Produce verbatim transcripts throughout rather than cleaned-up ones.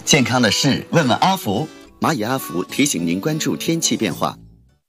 健康的事，问问阿福。蚂蚁阿福提醒您关注天气变化。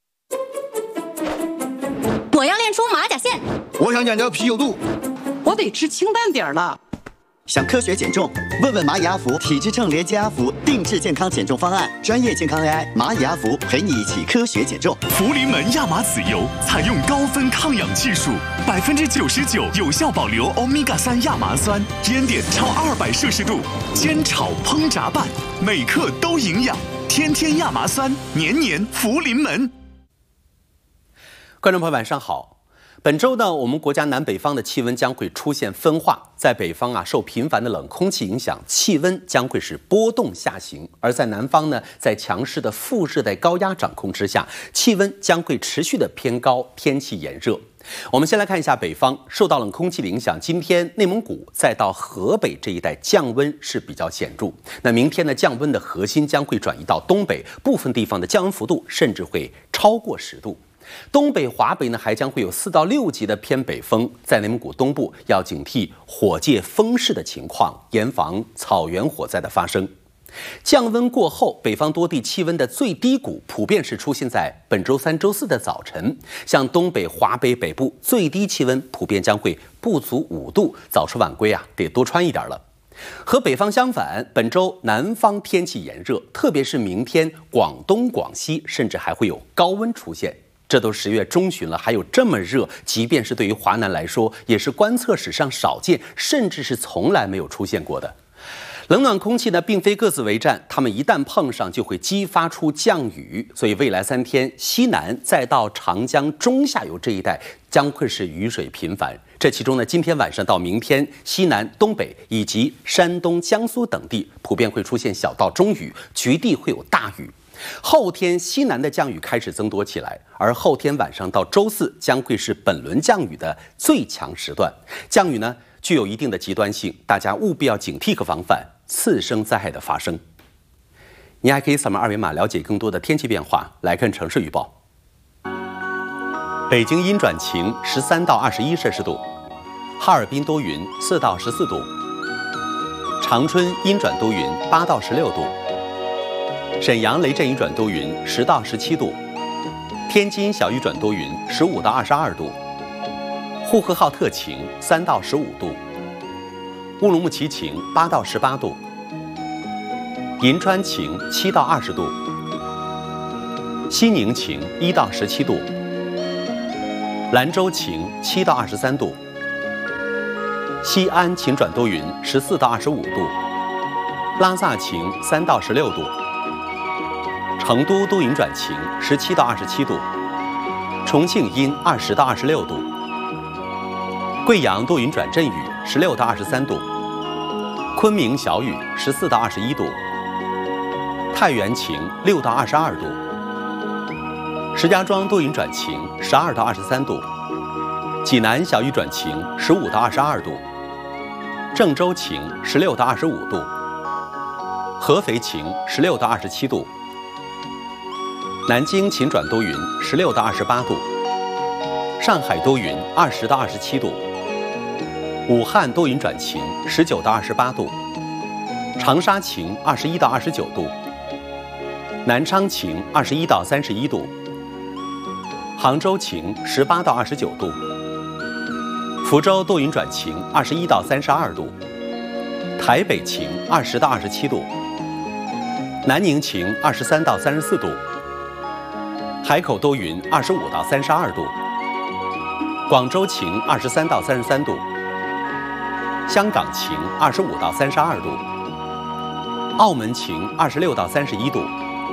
我要练出马甲线。 我想减掉啤酒肚。 我得吃清淡点了。 想科学减重？问问蚂蚁阿福，体脂秤连接阿福，定制健康减重方案，专业健康 A I， 蚂蚁阿福陪你一起科学减重。 福临门亚麻籽油采用高分抗氧技术，百分之九十九有效保留欧米伽三亚麻酸，烟点超二百摄氏度，煎炒烹炸拌，每克都营养。天天亚麻酸，年年福临门。 观众朋友晚上好。本周呢，我们国家南北方的气温将会出现分化，在北方啊，受频繁的冷空气影响，气温将会是波动下行；而在南方呢，在强势的副热带高压掌控之下，气温将会持续的偏高，天气炎热。我们先来看一下北方，受到冷空气的影响，今天内蒙古再到河北这一带降温是比较显著。那明天呢，降温的核心将会转移到东北，部分地方的降温幅度甚至会超过十度。东北、华北呢，还将会有四到六级的偏北风，在内蒙古东部要警惕火借风势的情况，严防草原火灾的发生。降温过后，北方多地气温的最低谷普遍是出现在本周三、周四的早晨，像东北、华北北部最低气温普遍将会不足五度，早出晚归啊，得多穿一点了。和北方相反，本周南方天气炎热，特别是明天，广东、广西甚至还会有高温出现。这都十月中旬了，还有这么热，即便是对于华南来说，也是观测史上少见，甚至是从来没有出现过的。冷暖空气呢，并非各自为战，它们一旦碰上，就会激发出降雨。所以未来三天，西南再到长江中下游这一带，将会是雨水频繁。这其中呢，今天晚上到明天，西南、东北以及山东、江苏等地，普遍会出现小到中雨，局地会有大雨。后天西南的降雨开始增多起来，而后天晚上到周四将会是本轮降雨的最强时段。降雨呢具有一定的极端性，大家务必要警惕和防范次生灾害的发生。你还可以扫描二维码了解更多的天气变化。来看城市预报：北京阴转晴，十三到二十一摄氏度；哈尔滨多云，四到十四度；长春阴转多云，八到十六度。沈阳雷阵雨转多云，十到十七度；天津小雨转多云，十五到二十二度；呼和浩特晴，三到十五度；乌鲁木齐晴，八到十八度；银川晴，七到二十度；西宁晴，一到十七度；兰州晴，七到二十三度；西安晴转多云，十四到二十五度；拉萨晴，三到十六度。成都多云转晴，十七到二十七度；重庆阴，二十到二十六度；贵阳多云转阵雨，十六到二十三度；昆明小雨，十四到二十一度；太原晴，六到二十二度；石家庄多云转晴，十二到二十三度；济南小雨转晴，十五到二十二度；郑州晴，十六到二十五度；合肥晴，十六到二十七度。南京晴转多云，十六到二十八度；上海多云，二十到二十七度；武汉多云转晴，十九到二十八度；长沙晴，二十一到二十九度；南昌晴，二十一到三十一度；杭州晴，十八到二十九度；福州多云转晴，二十一到三十二度；台北晴，二十到二十七度；南宁晴，二十三到三十四度；海口多云，二十五到三十二度；广州晴，二十三到三十三度；香港晴，二十五到三十二度；澳门晴，二十六到三十一度。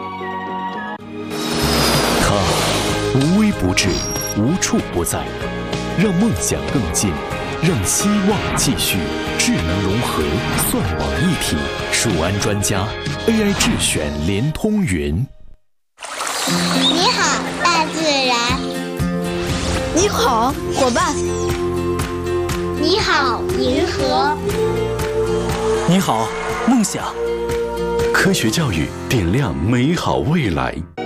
它无微不至，无处不在，让梦想更近，让希望继续。智能融合，算网一体，数安专家 A I 智选联通云。 你好，大自然。 你好，伙伴。 你好，银河。 你好，梦想。 科学教育点亮美好未来。